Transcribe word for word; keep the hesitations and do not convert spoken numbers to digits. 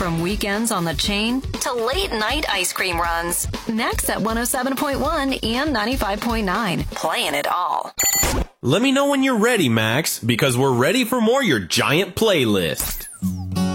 From weekends on the chain to late night ice cream runs. Next at one oh seven point one and ninety-five point nine. Playing it all. Let me know when you're ready, Max, because we're ready for more Your Giant Playlist.